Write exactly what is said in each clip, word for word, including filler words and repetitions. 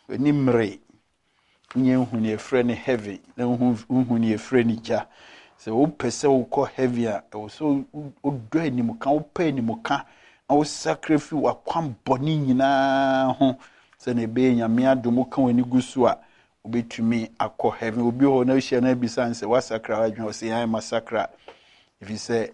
Ni mre. Nye huni e friend heavy. Na huni e friend ja. So wo pese wo kɔ heavy a wo so wo do animu ka wo pa animu ka na wo sacrifice wa kwam bɔne nyinaa ho se na be nyame adomo ka wani gusu a obetumi akɔ heavy obi ho na hye na bisan se wa sakra wa dwen o se yan masakra if you say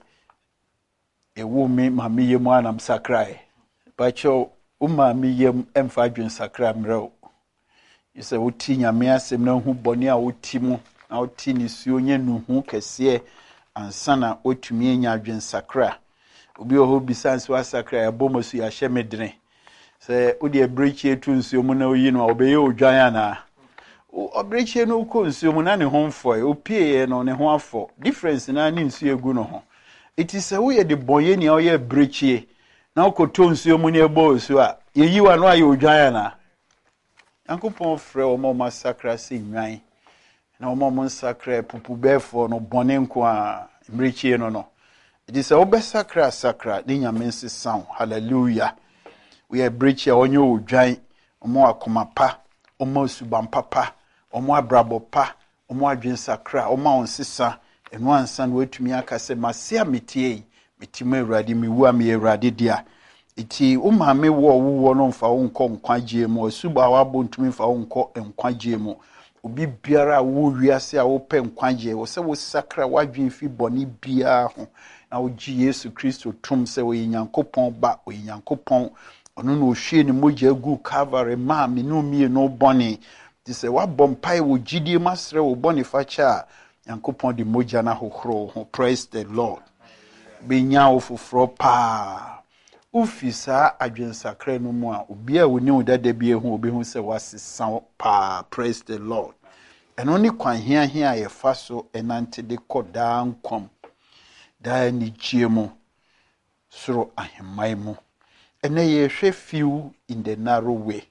e wo me ma me yemu anam sakra e ba cho wo ma me yem emfa dwen sakra mrɛ you say wo ti nyame asem na hu bɔne a wo ti mu na oti ni suo nye nuhu kese ansana otumi enya adwen sakra obi oho bisanse wa sakra ya bomosu ya hyemedene se odi ebrechi etu nsuo mu na oyi no obeye odwan ana obrechi no ko nsuo mu na ne ho mfo opie no ne ho afo difference na ne nsuo egu no ho it is a we the boye ni oye brechi na okoto nsuo mu ne ebo osu a yeyi wa no aye odwan ana yankopon frɛ o mo masakra se nwan na omo nsakra pupu befo no bone nko a mrichie no no it is a obesakra sakra de nyame nsesan hallelujah we are brichie onyo odwan omo akoma pa omo subampa pa omo abrabo pa omo adwen sakra omo onsesa eno ansa no atumi akase masia metie metime awurade mewu a me awurade dia iti umame wo wo no mfa wo nko nkwagie mu suba wa bontumi mfa wo nko nkwagie mu obi biara wo wiase a wo pɛ nkwaje wo se wo sakra wadwen fi bɔne bia ho na wo gi Yesu Kristo tum se wo Nyankopɔn ba wo Nyankopɔn ono no hwie ne mogya gu Calvary ma me no mie no bɔne ti se wa bompai wo gidie masre wo bɔne facha Nyankopɔn de mogya na hohoro ho praise the Lord be nya wo foforo pa ufisa adwen sakra no mu a obi a woni wo dada bia hu obi hu se wasesa pa praise the Lord eno ni kwan hia hia ye fa so enante de koda nkom da ni giemu soro ahemai mu ene ye hwe few in the narrow way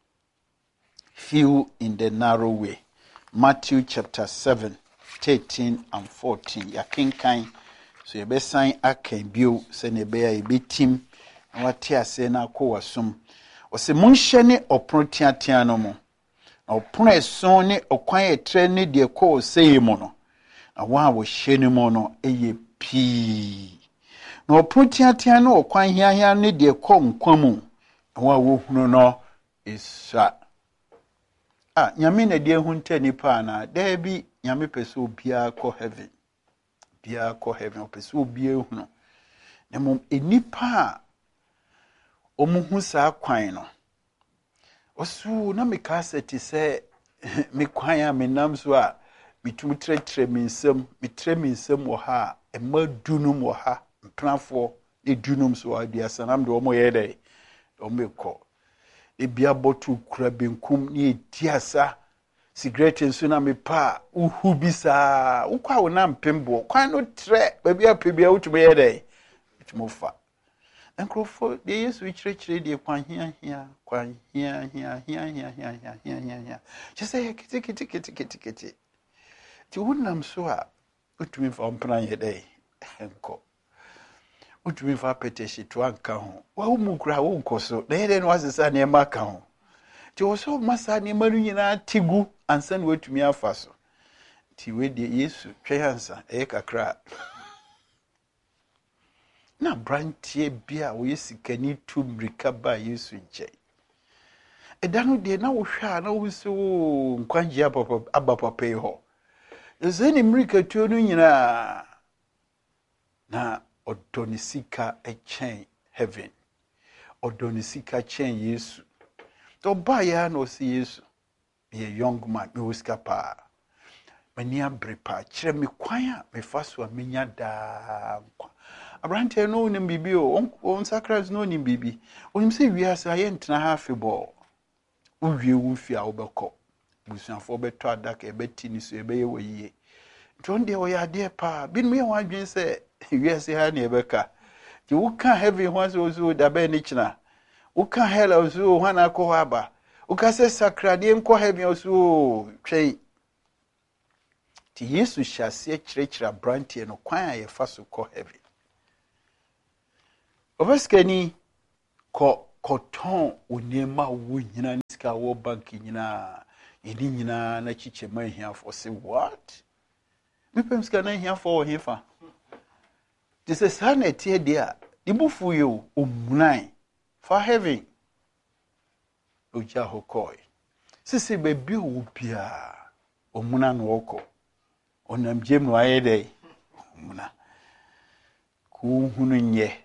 few in the narrow way Matthew chapter seven thirteen and fourteen ya kenkan so ye besan akan bio se ne be ya ebetim wati ase na akọ wasum ose munhye ne oprotiatia no mo na opro eson ne okwan etre ne de kọ osei mo no na wa wo hye ne mo no eye pii na oprotiatia no okwan hiahia ne de kọ nkwamu na wa wo hunu no isa ah nyame na de hu nta nipa na da bi nyame pese obia kọ heaven bia kọ heaven pese obia hunu na mom enipa omuhu sa kwan no osu na mekaseti se me kwan a menam so a mitum tretre minsem mitre minsem wo ha ema dunum wo ha mprafo e dunum so adia sanam de omo ye dai omekọ e bia botu kura benkum ni etiasa cigarette nso na me pa uhu bisa ukwa wona mpembo kwan no tre ba bia pe bia utume ye dai utumofa Enkrofo de Yesu ichirechire de kwan hia hia kwan hia hia hia hia hia hia hia hia hia je say kiti kiti kiti kiti kiti ti wonam so a utumi fa mpran ye dai enko utumi fa peteshi to anka ho wa umu kura wo nkoso na ye de no asesa na e maka ho ti wo so masa ne manu nyina tigu ansa na watumi afa so ti we de Yesu twensa e kakra na brantie bia wo yesikani tu mrika ba Yesu nche edanu de na wo hwa na wo so nkwanje abapa abapa pe ho ezeni mrika tu no nyina na odonisika echen heaven odonisika chen Yesu to ba ya no si Yesu be a young man me wiska pa mani abrepa kire me kwan a me faso a menya da nkwa Abrante no nim bibi o on sacras no nim bibi onim se wiase aye ntena ha febo uwie wu fi a obekọ busuafo beto adaka ebeti ni so ebeye woyie ntonde o ya de pa bin me wan dwen se wiase ha na ebeka ti wuka heaven ho so so da be ni kina wuka hell so ho na akọ aba wuka se sacrade nko heaven so twei ti Yesu hyase kirekira Abrante no kwan aye fa so kọ heaven Obaskani ko Koton onema wo nyina niska wo bank nyina eni nyina na chiche man here for say what me pem ska na here for hefa this is sanity there the bufu you omunan for heaven oja hokoi sisi bebi obia omuna no oko onam jem no ayede omuna ku hunu nye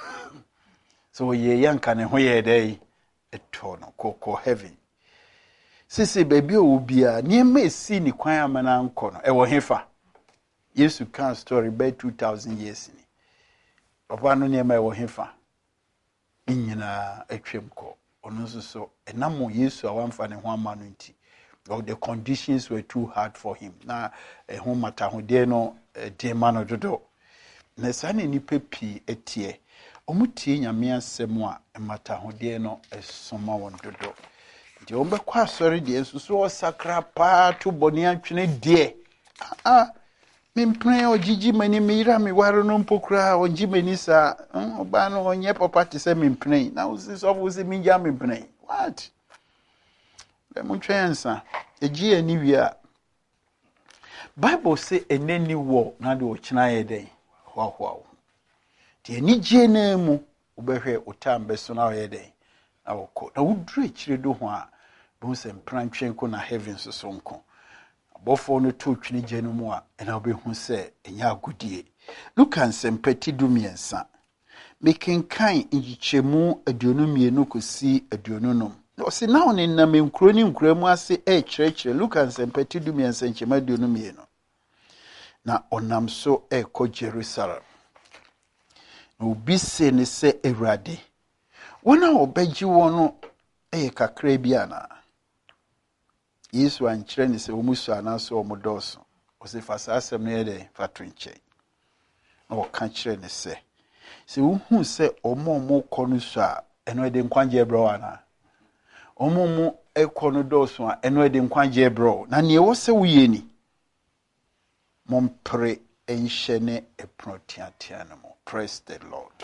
so ye yanka ne ho ye dey eto no koko heaven sisi baby obia niema esi ni kwan amana nko no e wo hefa Yesu kan story by two thousand years ni papa no niema e wo hefa nyina atwem ko ono so so enamo Yesu awamfa ne ho amano nti or the conditions were too hard for him na e ho mata ho de no de mano dodo na sane ni pepi etie omutie nyame asem a emata hode no esoma won dodo nti ombe kwa sori de susu o sakra pa to boni atwene de ah mimpre o jiji mani mira mi waro no mpokura o jimani sa oba no onye papa te se mimpre na usi so usi minja mimpre what le muntwensa eji ani wia Bible say eneni wo na de o kina ye den hwa hwa ti eni je na mu obehwe utambe so na ye den na woko na wudure kire do ho a bo se mpranatwen ko na heaven so so nko abofo no to twene je no mu a na obehu se enya agudie Luka nsempati dumiensa mekenkan ngichemu aduonu mienu kosi aduonu nom o se na one na menkuro ni nkuro mu ase e kyerɛkyerɛ Luka nsempati dumiensa nchema aduonu mienu na onam so e ko Jerusalem obi se ne se Ewurade wona obegyi wono e kakra bi ana Yesu ankyerɛ ne se omusu anaso omodoso o se fasa asɛm ne de fatu nkyɛ na o ka kyerɛ ne se se uhu se omo omo kɔ no so a eno de nkwanje bro ana omo omo ekɔ no doso a eno de nkwanje bro na ne wo se wuye ni mompre enhyene eprotiatia no mo praise the Lord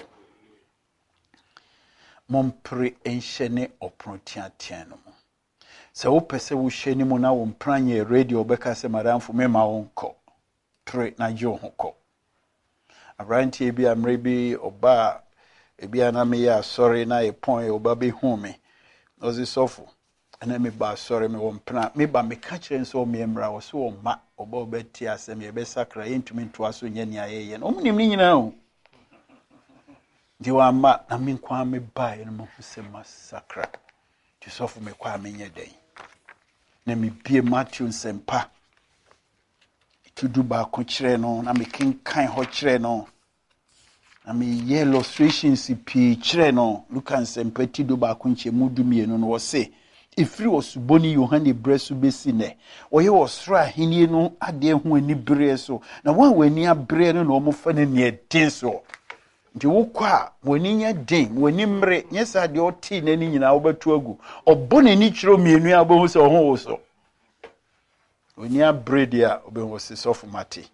mompre enhyene oprotiatia no mo se wo pese wo hyeni mo na wo mpranye radio beka se madamfo mema wonko pre na je ho ko abranti ebi amre bi oba ebi aname ya sorry na e pon e oba be hu me ozi sofo ana me ba sorry me wo mpra me ba me ka kire nso me mra wo so ma oba obeti asem ye be sakra yentumi nto aso nya ni ayeye no omnim ni nyina o di wa ma na me kwa me ba ye no mo se masakra ti sofo me kwa me nya den na me bie Matthew sempa tudu ba ko kire no na me kinkan ho kire no na me ye illustrations pi kire no Luka sempa tudu ba ko nche mudu mienu no wo se ifiri osuboni Yohane bresu besi ne oye osra henie no ade hu ani bre so na wan wani abre no na omofa ne ne den so nti wokwa wani nya den wani mre nyesa de oti na ni nyina wobatu agu obone ni kiro mienu ya bo so ho wo so oni abre dia obenwo se sofu mate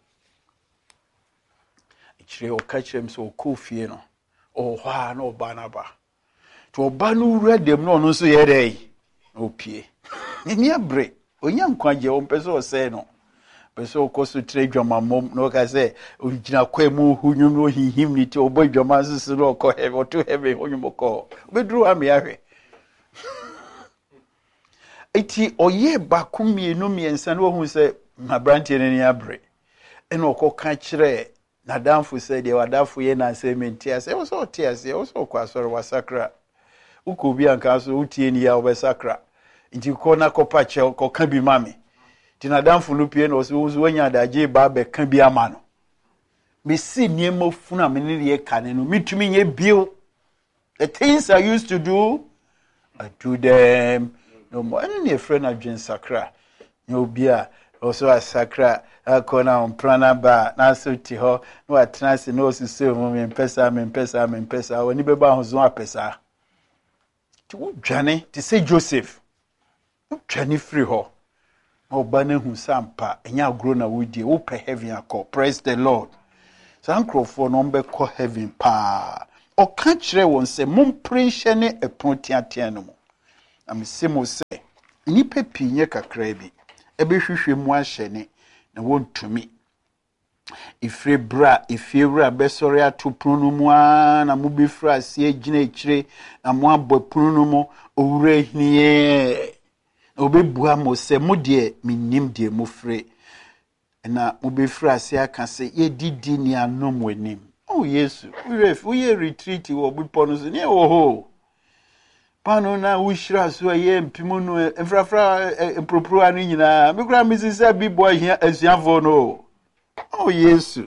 ikire okachirem so okofie no o hwa na oba na ba to oba no wura dem no no so ye dai opie ni abre onya nkwaje o mpeso se no peso okoso tre dwama mom no ka se ogina kwemu hunyum no hihim ni ti obo dwama sisi no ko he o to he hunyum ko bedru am ya hwe eti oye bakumi no miensa no hu se mabrantie ne ni abre eno okoka kire na damfu se de wadafu ye na sementi ase wo so tie ase wo so kwa soro wasakra uko bi anka so utie ni ya obesakra nti ko na kopa che ko ka bi mame ti na damfu no pie no so wanya daje ba be ka bi amano me si niema funu amene ye kane no mitumi nye bio the things I used to do I do them no more any friend adwen sakra ni obi a also a sakra akona on plana ba na so ti ho no atnase no osise mo me mpesa me mpesa me mpesa woni beba hozo apesa ti wo dwane ti say Joseph wo dwane free ho oba na hu sampa enya agro na wodie wo pe heaven akọ praise the Lord so ankrofo no mbe ko heaven pa ɔka kyerɛ wɔn sɛ mompere nhyɛ ne ɛpono teatea no mu. Na mese mo sɛ nnipa pii nyɛ kakra bi ɛbɛhwehwɛ mu ahyɛ ne na wɔntumi. Ifire bra ifie wura bɛsɔre ato pono no mu a na mobɛfiri ase agyina akyire na mo abɔ pono no mu owura hiniɛ. Na obɛbua mo sɛ mo deɛ mennim deɛ mofire. Na mobɛfiri ase aka sɛ yɛdidi ne anom w'anim. Oh Yesu, woyɛ retreat wɔ bepɔ no so ne wɔ hɔ. Pano na wushira so ye mpimu no efrafra empropro anu nyina me kura misisa bi boy asuafo no. Oh Yesu.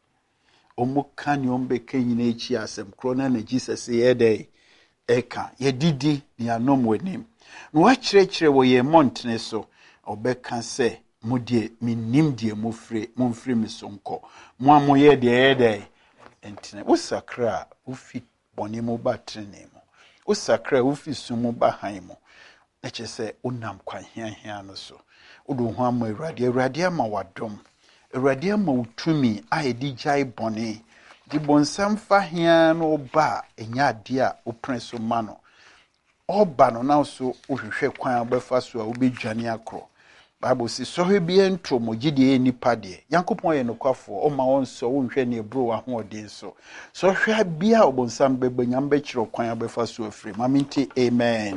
Omo kan yo mbeka nyina echi asem kro na na Jesus ye dey eka ye didi ne anom w'anim. No wa kyerɛkyerɛ wɔ ye montene so obeka se mo die minim die mo fire mo mfiri me so nkɔ. Mo amoye de ye dey entene wo sakra wo fi bɔne mo ba trene mo. Usakra ufi sumu bahan mo. Eche se unam kwa hia hia no so. Udu ho ama Awurade, Awurade ama wadom. Awurade ama utumi a edi jai bɔne. Di bonsam fa hia no ba enya ade a opren so ma no. Oba no na so uhwehwe kwan obefa so a obedwane akro. Bible says so he bi entro mo gidie nipa de. Yankopon ye nokwafo o ma won so wonhwe ne ebro wa ho odin so. So hwe bia obonsam bebanyam be kire kwan abefa so afri. Maminti amen.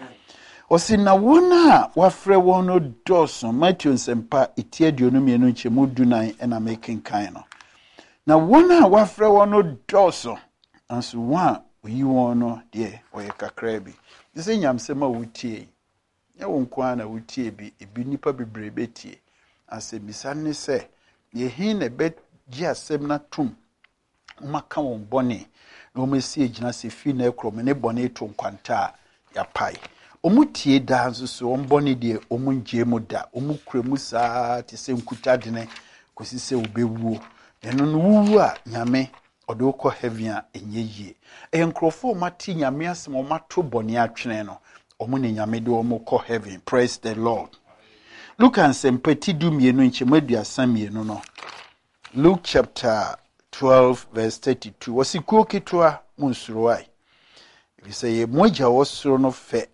Osi na wona wafre won no doso Matthew nsempa etie aduonu mienu nchemu dunan na making kan no. Na wona wafre won no doso anso wa oyi won no de oye kakra bi. Dise nyamsema wutie. Ya wonkwa na wutie bi ebi nipa bebrebe tie asebisa ne se ye hin na be gi asem na tum maka won bone na o mesi egina se fi na ekrom ne bone to nkwanta ya pai omutie da nso so on bone de omunje mu da omukremu saa te se nkuta de ne kosi se obewuo eno no wuwu a nyame odo kɔ heaven a enye yie enkrofo mati nyame asem o mato bone atwene no omu ne nyame de omu ko heaven. Praise the Lord. Look and sempeti du mienu nchemadu asamienu no. Luke chapter twelve verse thirty-two. Wasikuo kitwa munsuruai. If you say moja wosuro no fe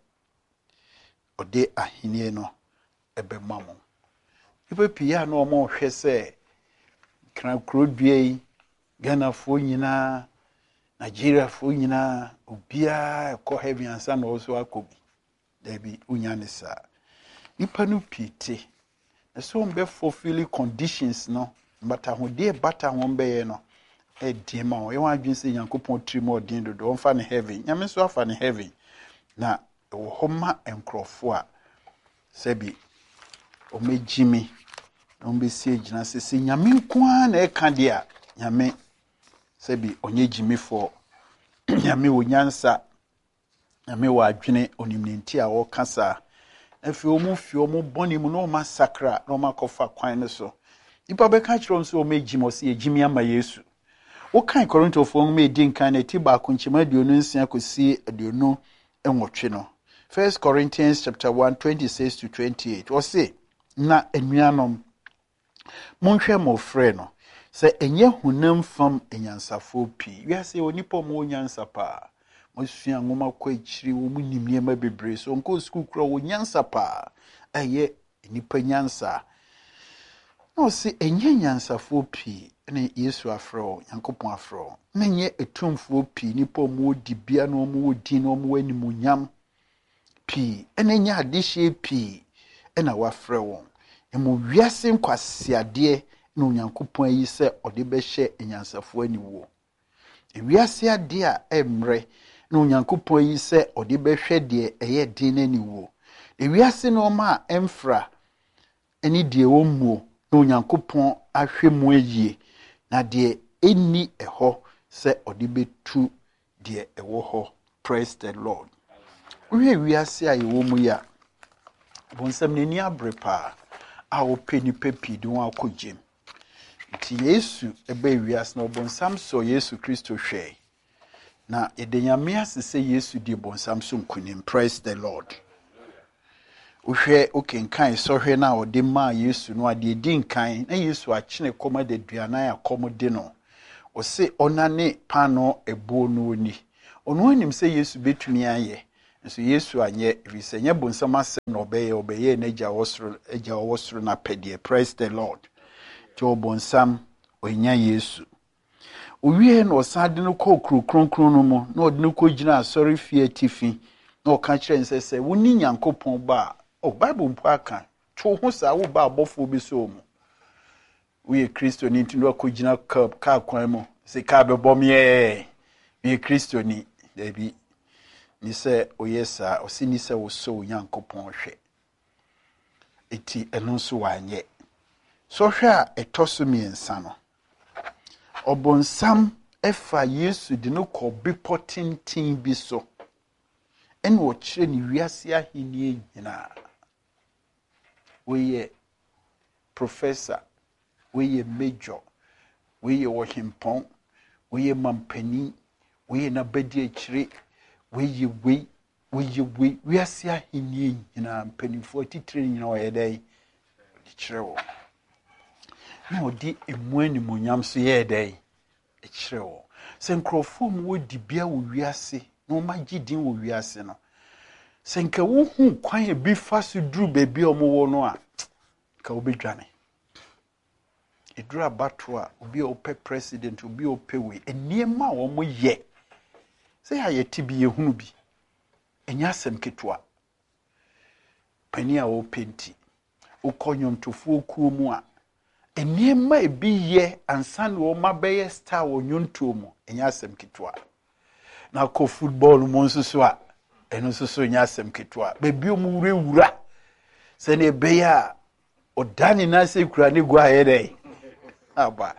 ode ahenie no ebe mamo. Ipe pia no omo hwe se kran krodue Ghana fo nyina Nigeria fo nyina obia ko heaven ansa no so akobi. Debi unyanisa. Nipa no pite. Na so mbe fulfill conditions no. Mbata ho de bata ho mbe ye no. E de ma o. Ye wan adwin se Yankopon trimo odin dodo. On fa ne heaven. Nyame so afa ne heaven. Na wo homa enkrofo a sebi o mejimi. No mbe sie gina se se nyame nko na e ka de a nyame sebi onye jimi fo. Nyame wo nyansa Nyame wa adwene onimnenti a wo kasa afi omu fi omu boni mu no masakra no makofa kwan ne so ipa be ka kiro nso o megimo se ejimi ama Yesu wo kan Korinto fo mu edi nkan na ti ba kunchima aduonu nsia kosi aduonu enwotwe no. First Corinthians chapter one twenty-six to twenty-eight wo se na enuanom monhwe mo frɛ no se enye hunam fam enyansafo pi wi ase onipa mo nyansa pa Osua ngoma kwa ichiri wo mu nimnie ma bebre so nko school kura wo nyansa pa eye nipa nyansa no se enye nyansa fo pi ne Yesu afro Yankopon afro menye etumfo pi nipa mu di bia no mu di no mu animunyam pi ene nya adehye pi ena wafre won emu wiase nkwasiade no Yankopon yi se ode be hye enyansafo aniwo wiase ade a emre no Nyankopon yi se odi behwe de eye din nani wo ewiase no ma emfra eni de wo muo no Nyankopon ahwe mu ayie na de eni eho se odi betu de ewo ho. Praise the Lord. We wiase a yewo mu ya bonsam nani abrepa a wo peni pepi de won akogem ti Yesu ebe wiase no bonsam so Yesu Kristo hwe na edenyame asese Yesu di bonsam so nkunim. Praise the Lord. Uhwe okenkan so hwe na ode ma Yesu no ade di nkan na Yesu akene koma de duana ya komode no o se onane pano ebuo no ni ono anim se Yesu betumi aye nso Yesu anye ebise nye bonsam asem no obeye obeye na gya wosoro gya wosoro na pedie. Praise the Lord. To bonsam onya Yesu owie no osade no kɔ krokronkron no mu na ode no kɔ gina asɔre fie tifi na ɔka kyerɛ nse sɛ woni Nyankopɔn ba o Bible mpo aka to ho sa wo ba abɔfo bi so mu we Kristo ni ntindo akɔ gina cup ka kwan mu se ka bɛbɔ me we Kristo ni da bi ni sɛ oyesa osini sɛ wo so Nyankopɔn hwɛ eti ɛno nso wanyɛ so hwɛ a ɛtɔ miɛnsa no Obonsam efa Yesu de no kɔ bepɔ tenten bi so ɛna ɔkyerɛ ne wiase ahenni nyinaa woyɛ professor woyɛ major woyɛ wɔhempɔn woyɛ mampani woyɛ nabadi akyire woyɛ wei woyɛ wei wiase ahenni nyinaa mpanimfoɔ titire nyinaa ɔyɛ dɛ kyerɛ wo na odi emu animonyam so yɛ dɛ kyerɛ wo sɛ nkrɔfoɔ mu wodi bia wo wiase na o magye din wo wiase no sɛ nka wo hu kwan e bi fa so duru baabi a mo wo no a ka wo bedwane eduru abato a obi a opɛ president obi a opɛ we eniema a wo mo yɛ sɛ ya yɛte bi yehunu bi enya asɛm ketewa pani a wo penti ukonyomtofuo kuo mu a eniema ebi ye ansan wo mabeye star wo nyonto mu enya asem kitwa na ko football mu nsusu a eno nsusu enya asem kitwa bebi mu wure wura se ne beya odani na se kura ne gwa ye dai aba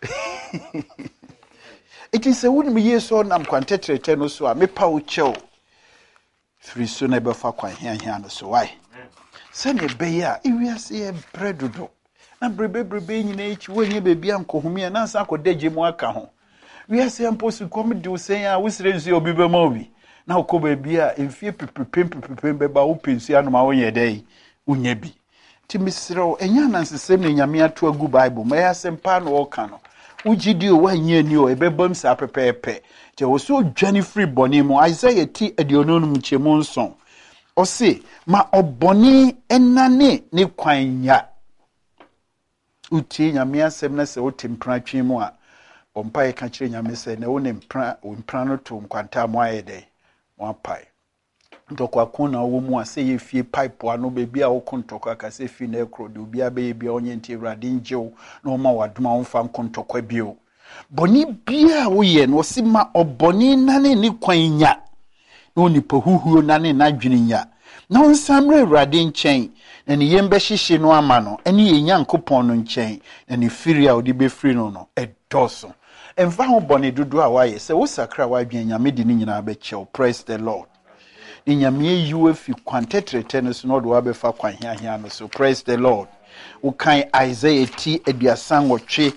iti se wuni mi yeso nam kwantetrete no so a mepa wo chew firi so na be fa kwan hia hia no so why se ne beya iwiase e bredodo na brebe brebe nyina echi wonye bebi ankohumi na nsa akodaje mu aka ho wiase amposu kom de usen a wusire nsu obi be ma obi na okọ bebi a emfie pepepem pepepem be ba wo pensu anoma wonye dai unya bi ti misiro enya nansesem ne nyame ato agu Bible ma yasem pa no oka no ugidi o wanye ni o ebebam sa pepepe te wo so dwane free boni mu Isaiah ti adiononum chemu nson o se ma oboni enane ne kwanya uti nyame asem na se wotimpra twi mu a ompa e ka kire nyame se na wo ne mpra mpra no to nkwanta mu ayede mo apai ntokwa ko na wo mu a se ye fie pipe ano bebi a wo kontokwa ka se fi na ekro de obi abaye bia onye nti Awurade njew na o ma wadoma wo fa kontokwa bio boni bia wo ye no se ma oboni nane ni kwanya na onipa huhuo nane na dwene nya na onsamre Awurade nchen na ne yembe hyehye no ama no ene ye Nyankopɔn no nchen na ne firi a odi be firi no no edoso emfa ho boni dodo a waye se wo sakra wa dwen nyame di ni nyina be chew. Praise the Lord. Ni nyame yiwe fi kwantetrete no so no do abefa kwan hia hia no so. Praise the Lord. Wo kan Isaiah ti aduasan wotwe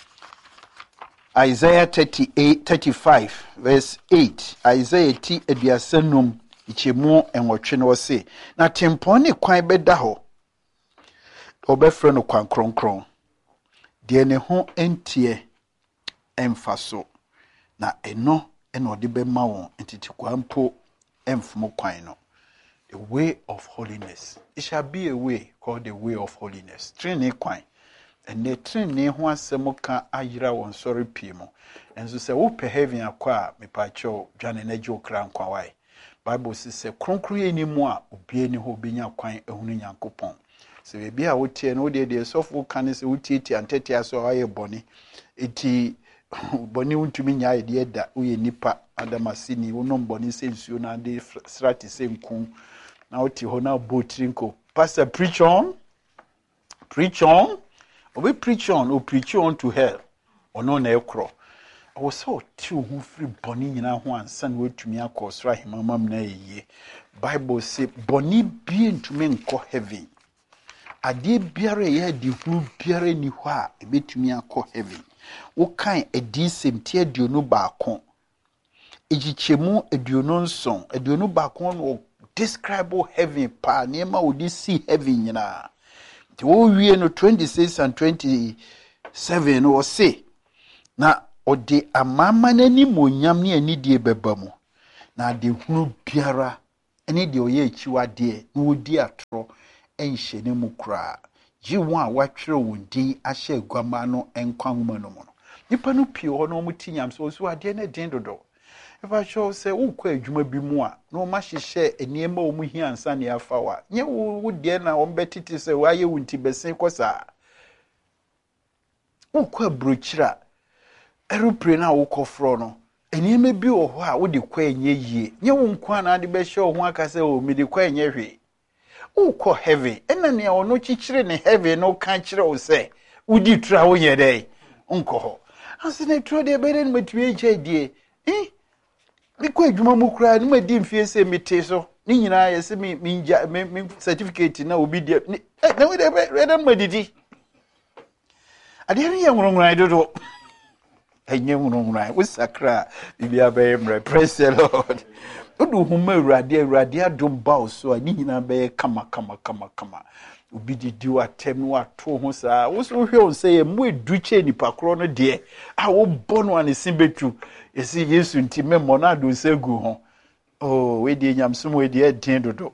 Isaiah thirty-eight thirty-five verse eight Isaiah ti aduasanum ichemu enwotwe no se na tempon ne kwan beda ho obefre no kwan kronkron de ne ho entie emfaso na eno eno ode be ma won entiti kwampo emfumo kwan no. The way of holiness. It shall be a way called the way of holiness. Training kwan. And the training ho asemo ka ayira won sorry pimo. And so say wo pe heaven akwa me pa cho dwane na je okra nkwa wai. Bible says kronkron eni mu a obi eni ho benya kwan ehunu Nyankopɔn. Se be bia wo tie no de de sofo kan se wo tie tie antete aso aye boni. Eti boni untumi nya ide da uye nipa adamasini wonom boni sensuo na de strati senku na oti ho na botrinko pastor preach on preach on obi preach on o preach on to hell ono na ekro o so ti ho free boni nyina ho ansa na wetumi akosra himamam na yiye. Bible say boni bie ntumi nko heaven ade biare ye di hu biare ni ho a ebetumi akọ heaven. Wo kan edisem tie aduonu baako ejichemu aduonu nson aduonu baako no describe heaven pa nema odi see heaven nyina ti wo wie no twenty-six and twenty-seven no say na ɔde amama n'animonyam ne anidie bɛba mu na de hunu biara ɛne deɛ ɔyɛ akyiwadeɛ na wɔdi atoro ɛnhyɛ ne mu koraa gye wɔn a wɔatwerɛ wɔn din ahyɛ aguama no nkwa nwoma no mu no nipa no pii hɔ na wɔn ti nyam so so adeɛ no den dodo ɛfa kyerɛw sɛ wokɔ adwuma bi mu a na wɔn ahyehyɛ nneɛma a wɔn hia ansa ne afa wa nyɛ wo deɛ na wɔn bɛtete sɛ wɔayɛ wɔn ti bɛsen kɔ saa wokɔ aburokyira aeroplane a wokɔ frɔ no nneɛma bi wɔ hɔ a wode kɔ ɛnyɛ yie nyɛ wo nko na ade bɛhyɛ wo ho aka sɛ o mede kɔ ɛnyɛ hwee wokɔ heaven ɛna nea ɔno kyikyire ne heaven no ka kyerɛ wo sɛ wodi tura woyɛ dɛ nkɔ hɔ ase ne turo deɛ bɛde no matumi agya die eh mekɔ adwuma mu koraa no madi mfie sɛ mete so ne nyinaa yɛ sɛ mengya me certificate na obi deɛ na wode bɛda no madidi adeɛ no yɛ nwononwonan dodo ɛnyɛ nwononwonan wo sakra bibia bɛyɛ mmerɛ praise the Lord odu huma awurade awurade adom ba wo so a ne nyinaa bɛyɛ kama kama kama kama obi didi watem no ato ho saa wo so hwɛ wo sɛ yɛ mo edu kye nipa korɔ no de a wo bɔ no ane sin betu esi Yesu nti memmo na do sɛ gu ho oh we de nyamsom we de den dodo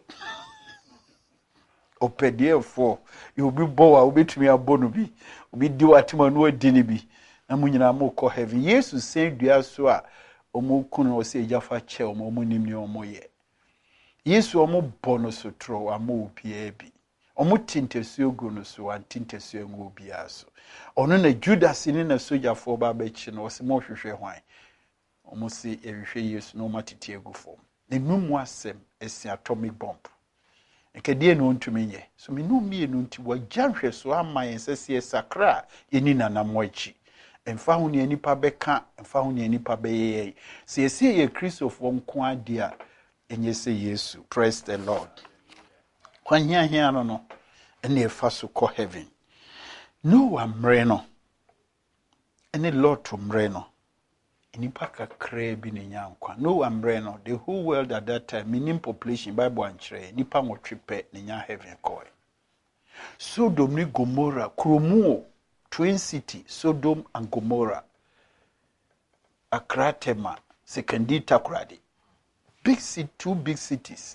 opediefo you obi bɔ wa obetumi abɔ no bi obi di watem no adi ne bi na mo nyina mo kɔ heaven Yesu sen dua so a omo kunu o se jafa che omo omo nimni omo ye Yesu omo bono so tro amo obia bi omo tintesuo gu no so an tintesuo ngo obia so ono na Judas ni na sojafo ba ba chi no se mo hwehwe hwan omo se ehwehwe Yesu no matete egu fom ne numu asem esi atomic bomb ekadie no ntumi nye so me numie no nti wa jahwe so ama yensese sakra yeni nanamo achi emfa hu ne nipa beka emfa hu ne nipa beye se ese ye Christopher nko ade a enye se Yesu praise the Lord kwan hia hia no no ene efa so ko heaven no amre no ene Lord to mre no nipa kakra bi ne nyankwa no amre no the whole world at that time minimum population Bible ankyere nipa nwotwepe ne nya heaven koi Sodom ni Gomorrah kromuo twin city Sodom and Gomorrah Accra Tema Sekondi Takoradi big city two big cities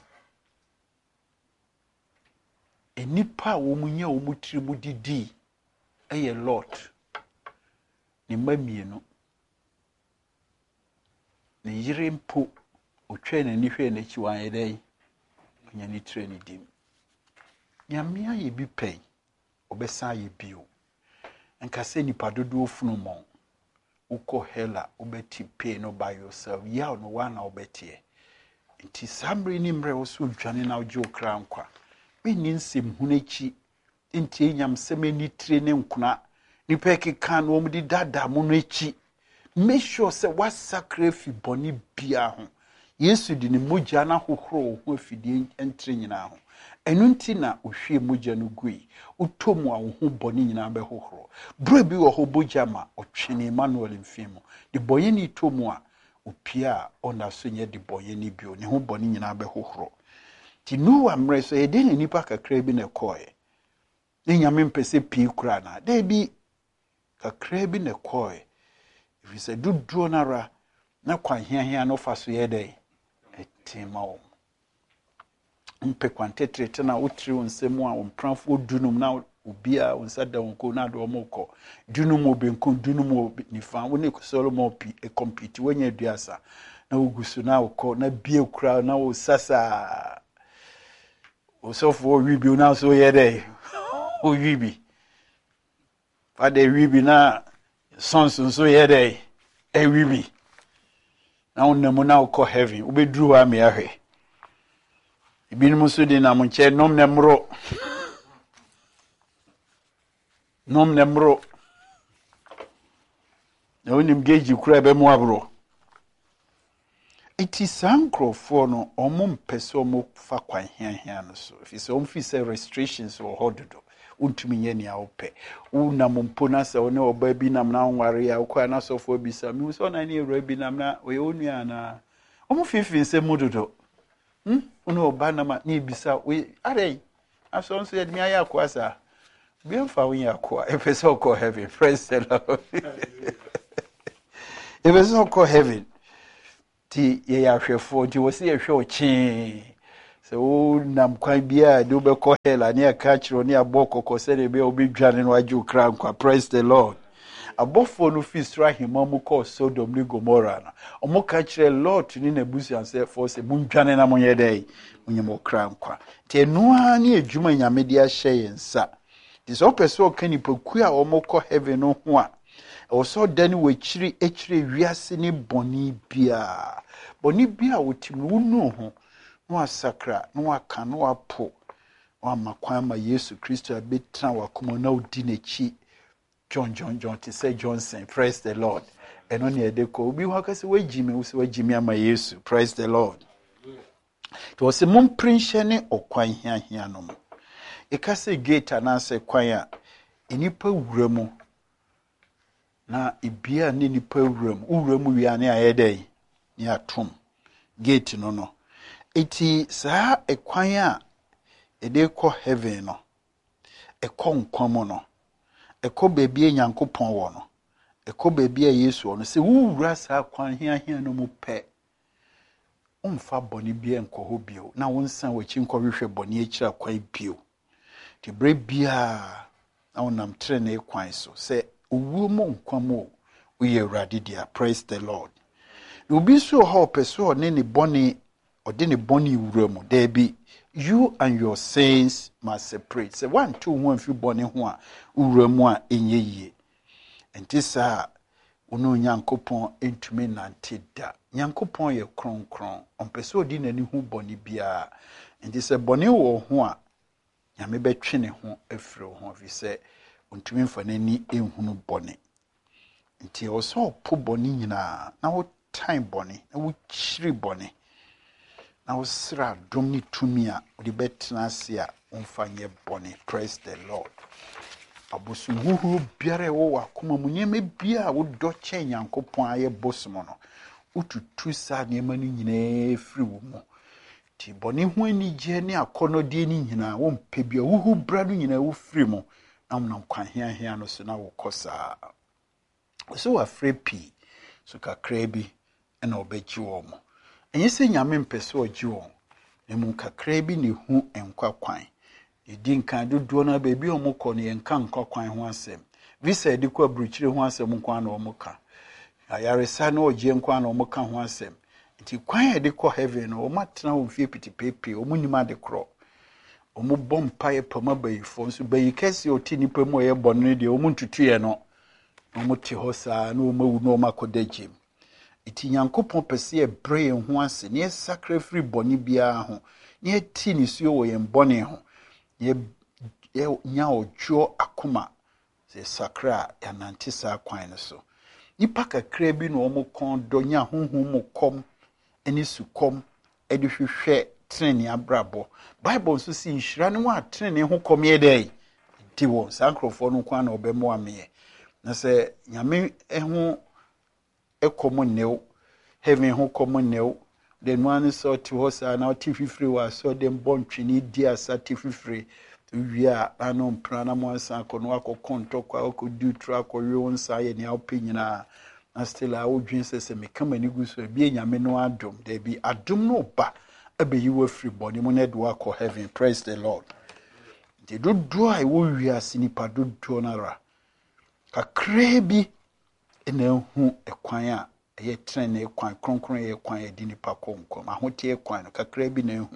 enipa wo munya wo mutiri mu didi eye Lot ni mamienu ni yire mpo otwe na ni hwe na chi wan yedai nya ni tire ni dim nyamia ye bi pay obesa ye bio nka se nipa dodo ofunu mon uko hela obeti pay no by yourself ya no one na obetie nti samre ni mre wo so dwane na oje okra nkwa meni nsem hunechi nti enyam semeni tire ne nkuna nipa ekeka no omdi dada mo no echi make sure say what sacrifice boni bia ho Yesu di ne mogya na hohoro ho afidie entre nyina ho enu nti na ohwie mogya no gui utomu a ho boni nyina be hohoro bro bi wo ho bogya ma otwene Emmanuel mfimo de boye ni tomu a opia ona so nye de boye ni bio ne ho boni nyina be hohoro ti nu amre so e de ne nipa kakra bi na koe ne nyame mpese pii kura na de bi kakra bi na koe if you say do do nara na kwa hia hia no fa so ye de etima o mpe kwantetrete na utri onsemu a ompranfo dunum na obia onsada wonko na do omoko dunum obenko dunum nifa woni Solomon pi e compete wanya duasa na ugusu na ukọ na bie kura na o sasa osofo wibi na so ye de o wibi fa de wibi na sonso so ye de e wibi na onemu na ukọ heaven obedru wa me ahwe ibinum so di na mo nche nom ne mro nom ne mro na onim geji kura be mu abro iti sankrofo no omo mpese omo fa kwan hia hia no so if so omfi say restrictions or hododo untumi nye ni awope una mompo na se one oba bi nam na nware ya kwa na sofo bi sa mi so na ni ewra bi nam na we onua na omo fifi nse mudodo hm una oba na ma ni bisa we are aso nso yedmi aya kwa sa bi mfa won ya kwa efese okọ heaven praise the Lord If it's not called heaven, ti ye ya hwefo ti wo se ye hwe o chi. So nam kwan bia de be call hell ani aka kiro ni abokoko se de be obi dwane no aju kra nkwa. Praise the Lord. Abofo no fi sra himamu call Sodom ni Gomorrah na. Omo ka kire Lord ni na busu anse for se mun dwane na monye dai. Munye mo kra nkwa. Ti enu a ni adwuma nyame de a hye yensa. Ti so pese o kan ipoku a omo call heaven no ho a. O so dani we chiri echiri wiase ni boni bia. Boni bia wotimi wunu ho. No asakra, no aka, no apo. O amakwan ma Yesu Kristo abetra wakoma na odi nechi. John John John to say Johnson. Praise the Lord. And on the deco be wakasi we Jimmy we say Jimmy ama Yesu. Praise the Lord. It was a mum prinshene or kwan here here no. E ka say gate anase kwan a enipa wuremu na ibia ne nipa wuremu wuremu wi ane ayedai ni atom gate no no. Iti saa e kwan a e de kɔ heaven no e kɔ nkwa no Eko bebi Nyankopon wo no. Eko bebi Yesu no. Se wuwura saa kwan hia hia no mu pe. Umfa boni bia enko ho bio. Na wonsan wachi nko hwehwe boni akira kwan bio. Ti bre bia na wonam tre na kwan so. Se owu mo nkwa mo uye Awurade dia. Praise the Lord. Obi so ho peso ne ne boni ode ne boni wura mu. There be you and your sins must separate. Say one, two, one, few boni ho uremu a enye yie. Enti saa ono Nyankopon entumi nante da. Nyankopon ye kronkron. Ompese odi nani hu boni bia. Enti se boni wo ho a nyame betwe ne ho afiri ho fi se ontumi mfa nani ehunu boni. Enti o so po boni nyina na wo time boni na wo chiri boni. Na wo sra dom ni tumi a odi betena ase a onfanye boni. Praise the Lord. Abusu huhu biare wo wakoma munyeme bia wo do che Nyankopon aye bosomo no ututu sa niema ni nyina firi wo mu ti boni ho ani je ne akonode ni nyina wo mpe bia huhu bra no nyina wo firi mu na mo kwan hia hia no so na wo kosa so wa frepi so kakra bi na obeji wo mu enye se nyame mpese oji wo ne mu kakra bi ne hu enkwa kwan Idin kan dodo na bebi omukọ ne enka nkwa kwan ho asem. Visa edi kwa bruchire ho asem nkwa na omuka. Ayaresa na oje nkwa na omuka ho asem. Nti kwan edi kwa heaven no omatena ho fie pitipepe omunima de kro. Omu bompa ye pama bayifo nso bayikese oti nipa mu ye bonne de omuntutuye no. Omuti ho saa na omawu na omakodagem. Iti Nyankopon pese e bre ho ase ne sacrifice boni bia ho. Ne ti ni suo wo ye boni ho. Ye ye nya ojo akoma se sakra ya nantisa kwan no so nipa kakra bi no omo kon do nya honhom mo kom eni su kom edi hwehwe treni abrabo Bible so si nhira ne wa treni ho kom ye dai ti wo sankrofo no kwan na obemo ame na se nyame eho ekomo new heaven ho komo new den one so ti ho sa na ti fifiri wa so dem bontwini di asati fifiri wi a anom prana mo ansa kono akokon tokwa akodu tra akowe onsa ye ne awpenyina na still a wodwin sese me kama ni guso bi nyame no adom there be adom no ba abeyi wa free body mo na do akọ heaven. Praise the Lord. De do do ai wo wi asinipa do do na ra kakra bi ena hu ekwan a ye tren na ekwan kronkron ye ekwan ye dinipa konkom ahote ekwan no kakra bi na hu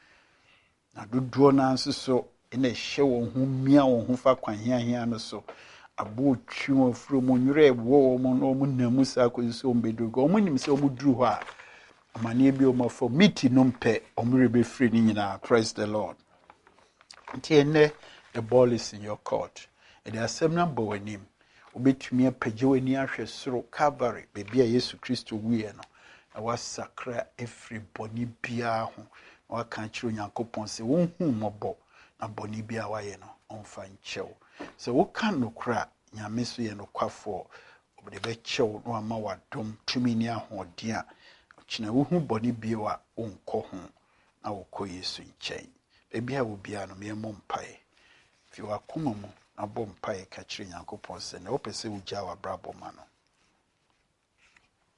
na do do na nso ina hye wo hu mia wo hu fa kwan hia hia no so abo twi wo fro mo nwure wo mo no mo namu sa ko so mbedogo o mo nim se o mo duru ho a amane bi o ma for miti no mpe o mo rebe free ni nyina. Praise the Lord. Ntiene the ball is in your court. E dey asem na bo wanim obetumi apagye wani ahwe soro Calvary bebia Yesu Kristo wiye no na wasakra every boni bia ho wa kan chiro Nyankopon se won hu mobo na boni bia wa ye no onfa nchew so wo kan no kra nyame so ye no kwafo obde be chew no ama wadom tumi ni ahodi a kina wo hu boni bia wa onko ho na wo ko Yesu nchen bebia wo bia no me mo mpae fi wa kuma mo abo mpae ka chire Nyankopon se na wo pese wo gya wa brabo ma no.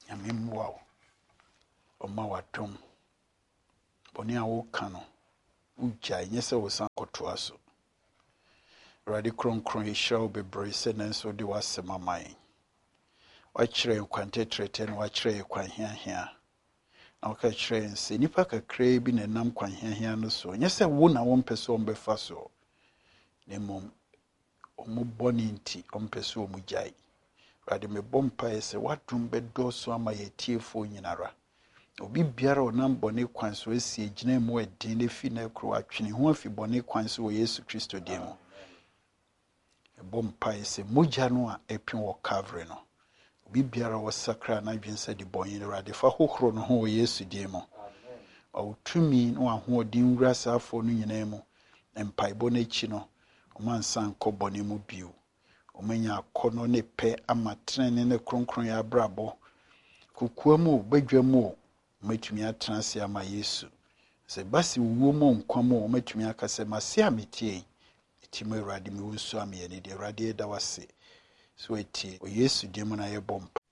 nyame mmoa wo ɔma watom bɔne a woka no wogyae nyɛ sɛ wo san kɔtoa so Awurade kronkron yɛhyira wo bebree sɛ nanso de w'asɛm ama yɛn wakyerɛ nkwantetrɛtɛ no wakyerɛ kwanhiahia na woka kyerɛ yɛn sɛ nnipa kakraa bi na ɛnam kwanhiahia no so nyɛ sɛ wo na wɔmpɛ sɛ ɔmbɛfa so na mmom ɔmo bɔne nti ɔmpɛ sɛ ɔmo gyae Awurade mebɔ mpaeɛ sɛ w'adom bɛdɔɔso ama yɛtiefoɔ nyinara obi biara ɔnam bɔne kwan so asi gyina mu ɛden ne fi na kuro atwene ho afi bɔne kwan so wɔ Yesu Kristo din mu mebɔ mpaeɛ sɛ mogya no a ɛpem wɔ Calvary no obi biara wɔsakra na adwene sɛ de bɔne Awurade fa hohoro no ho wɔ Yesu din mu ɔtumi na wahoɔden wura saafoɔ no nyinaa mu mpaebɔ no akyi no ɔmansa nkɔ bɔne mu bio ɔmanya akɔnɔ ne pɛ ama trene ne kronkron ya abrabɔ kokua mu badwa mu ɔmatumi atena ase ama Yesu sɛ basi wuo mu nkwa mu ɔmatumi aka sɛ mase a metie eti mu Awurade me wonsu ame yɛne de Awurade da wase so etie o Yesu din mu na yɛbɔ